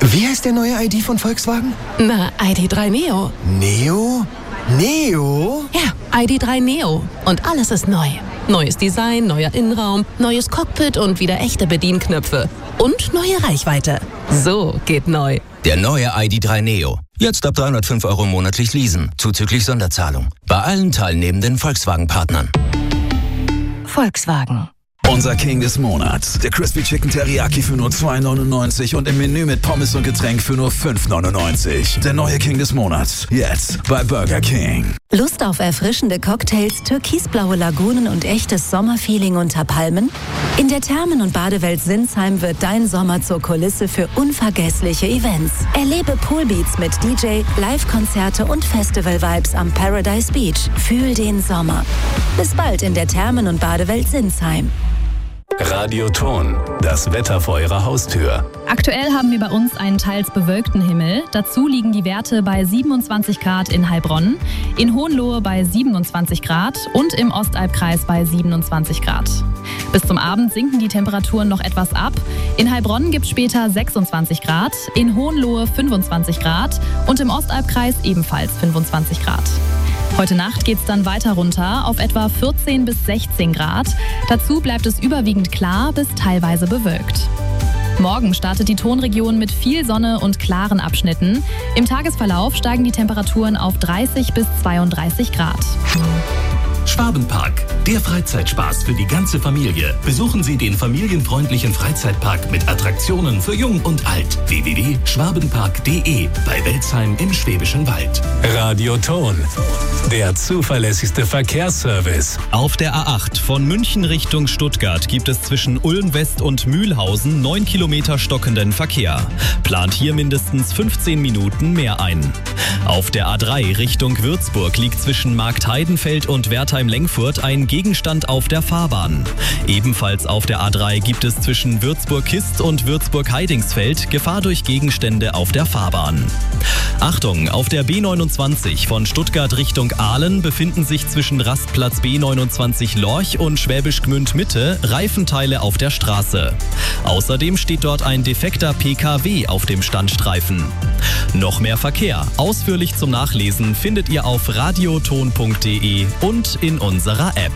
Wie heißt der neue ID von Volkswagen? Na, ID.3 Neo. Neo? Neo? Ja, ID.3 Neo. Und alles ist neu. Neues Design, neuer Innenraum, neues Cockpit und wieder echte Bedienknöpfe. Und neue Reichweite. So geht neu. Der neue ID.3 Neo. Jetzt ab 305 € monatlich leasen, zuzüglich Sonderzahlung. Bei allen teilnehmenden Volkswagen-Partnern. Volkswagen. Unser King des Monats. Der Crispy Chicken Teriyaki für nur 2,99 und im Menü mit Pommes und Getränk für nur 5,99. Der neue King des Monats. Jetzt bei Burger King. Lust auf erfrischende Cocktails, türkisblaue Lagunen und echtes Sommerfeeling unter Palmen? In der Thermen- und Badewelt Sinsheim wird dein Sommer zur Kulisse für unvergessliche Events. Erlebe Poolbeats mit DJ, Live-Konzerte und Festival-Vibes am Paradise Beach. Fühl den Sommer. Bis bald in der Thermen- und Badewelt Sinsheim. Radioton, das Wetter vor Ihrer Haustür. Aktuell haben wir bei uns einen teils bewölkten Himmel. Dazu liegen die Werte bei 27 Grad in Heilbronn, in Hohenlohe bei 27 Grad und im Ostalbkreis bei 27 Grad. Bis zum Abend sinken die Temperaturen noch etwas ab. In Heilbronn gibt es später 26 Grad, in Hohenlohe 25 Grad und im Ostalbkreis ebenfalls 25 Grad. Heute Nacht geht es dann weiter runter auf etwa 14 bis 16 Grad. Dazu bleibt es überwiegend klar bis teilweise bewölkt. Morgen startet die Tonregion mit viel Sonne und klaren Abschnitten. Im Tagesverlauf steigen die Temperaturen auf 30 bis 32 Grad. Schwabenpark, der Freizeitspaß für die ganze Familie. Besuchen Sie den familienfreundlichen Freizeitpark mit Attraktionen für Jung und Alt. www.schwabenpark.de bei Welzheim im Schwäbischen Wald. Radioton, der zuverlässigste Verkehrsservice. Auf der A8 von München Richtung Stuttgart gibt es zwischen Ulm West und Mühlhausen 9 Kilometer stockenden Verkehr. Plant hier mindestens 15 Minuten mehr ein. Auf der A3 Richtung Würzburg liegt zwischen Marktheidenfeld und Wertheim-Lengfurt ein Gegenstand auf der Fahrbahn. Ebenfalls auf der A3 gibt es zwischen Würzburg-Kist und Würzburg-Heidingsfeld Gefahr durch Gegenstände auf der Fahrbahn. Achtung, auf der B29 von Stuttgart Richtung Aalen befinden sich zwischen Rastplatz B29 Lorch und Schwäbisch Gmünd Mitte Reifenteile auf der Straße. Außerdem steht dort ein defekter PKW auf dem Standstreifen. Noch mehr Verkehr, ausführlich zum Nachlesen, findet ihr auf radioton.de und in unserer App.